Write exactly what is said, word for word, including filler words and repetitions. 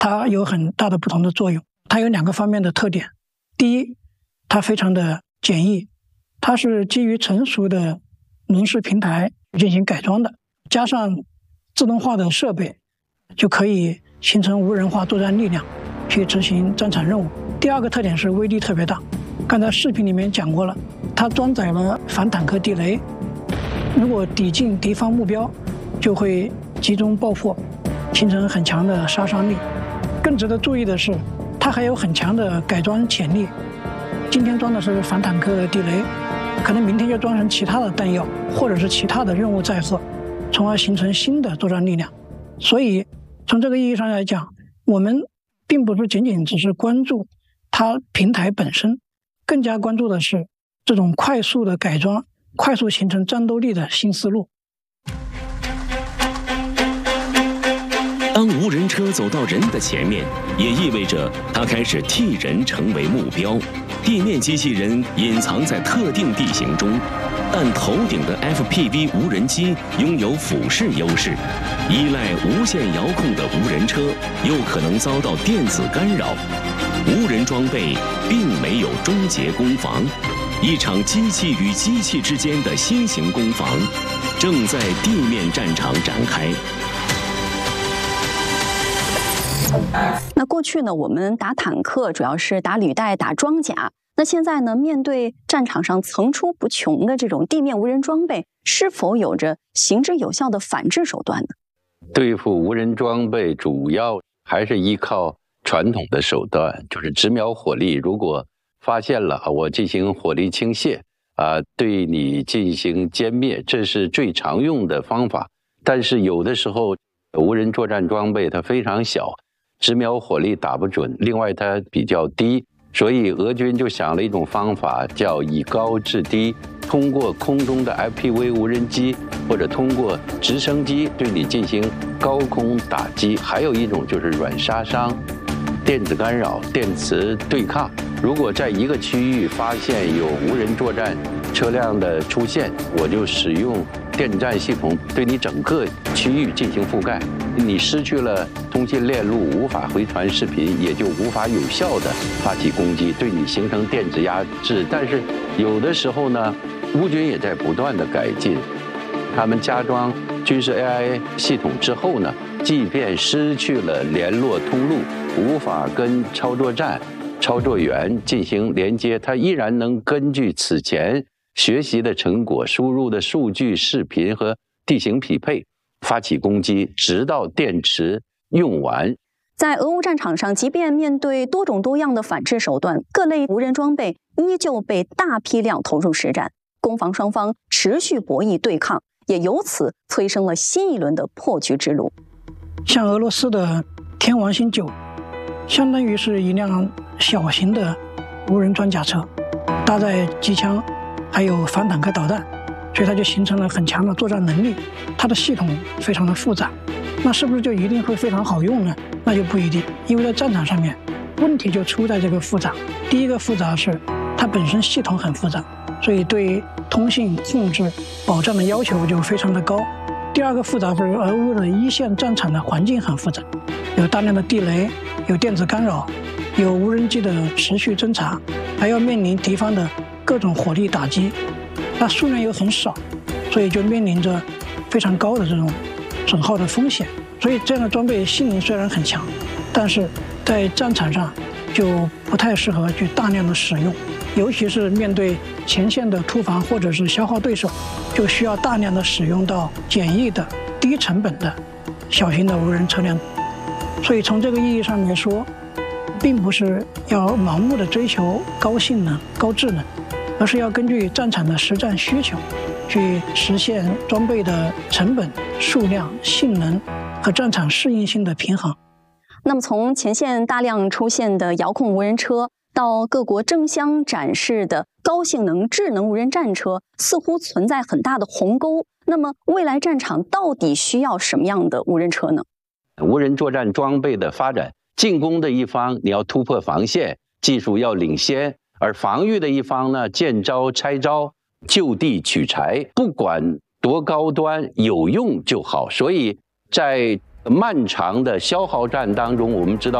它有很大的不同的作用。它有两个方面的特点：第一，它非常的简易，它是基于成熟的轮式平台进行改装的，加上自动化的设备，就可以形成无人化作战力量，去执行战场任务。第二个特点是威力特别大，刚才视频里面讲过了，它装载了反坦克地雷，如果抵近敌方目标，就会集中爆破，形成很强的杀伤力。更值得注意的是，它还有很强的改装潜力。今天装的是反坦克地雷，可能明天就装成其他的弹药，或者是其他的任务载荷，从而形成新的作战力量。所以从这个意义上来讲，我们并不是仅仅只是关注它平台本身，更加关注的是这种快速的改装，快速形成战斗力的新思路。 当无人车走到人的前面，也意味着它开始替人成为目标。地面机器人隐藏在特定地形中，但头顶的 F P V 无人机拥有俯视优势，依赖无线遥控的无人车又可能遭到电子干扰。无人装备并没有终结攻防，一场机器与机器之间的新型攻防正在地面战场展开。 那过去呢，我们打坦克主要是打履带、打装甲。那现在呢，面对战场上层出不穷的这种地面无人装备，是否有着行之有效的反制手段呢？ 对付无人装备，主要还是依靠传统的手段，就是直瞄火力。如果发现了，我进行火力倾泻啊，对你进行歼灭，这是最常用的方法。但是有的时候，无人作战装备它非常小，直瞄火力打不准，另外它比较低，所以俄军就想了一种方法，叫以高制低，通过空中的 F P V 无人机或者通过直升机对你进行高空打击。还有一种就是软杀伤、电子干扰、电磁对抗。如果在一个区域发现有无人作战车辆的出现，我就使用电战系统对你整个区域进行覆盖，你失去了通信链路，无法回传视频，也就无法有效的发起攻击，对你形成电子压制。但是有的时候呢，乌军也在不断的改进，他们加装军事 A I 系统之后呢，即便失去了联络通路，无法跟操作站、操作员进行连接，它依然能根据此前学习的成果、输入的数据、视频和地形匹配，发起攻击，直到电池用完。 在俄乌战场上，即便面对多种多样的反制手段，各类无人装备依旧被大批量投入实战，攻防双方持续博弈对抗，也由此催生了新一轮的破局之路。 像俄罗斯的天王星九，相当于是一辆小型的无人装甲车，搭载机枪还有反坦克导弹，所以它就形成了很强的作战能力。它的系统非常的复杂，那是不是就一定会非常好用呢？那就不一定，因为在战场上面，问题就出在这个复杂。第一个复杂是它本身系统很复杂，所以对通信控制、保障的要求就非常的高。第二个复杂是俄乌的一线战场的环境很复杂，有大量的地雷，有电子干扰，有无人机的持续侦察，还要面临敌方的各种火力打击，那数量又很少，所以就面临着非常高的这种损耗的风险。所以这样的装备性能虽然很强，但是在战场上就不太适合去大量的使用，尤其是面对前线的突防或者是消耗对手，就需要大量的使用到简易的低成本的小型的无人车辆。所以从这个意义上来说，并不是要盲目的追求高性能、高智能，而是要根据战场的实战需求，去实现装备的成本、数量、性能和战场适应性的平衡。 那么从前线大量出现的遥控无人车，到各国争相展示的高性能智能无人战车，似乎存在很大的鸿沟。那么未来战场到底需要什么样的无人车呢？ 无人作战装备的发展，进攻的一方你要突破防线，技术要领先，而防御的一方呢，见招拆招，就地取材，不管多高端，有用就好。所以在漫长的消耗战当中，我们知道。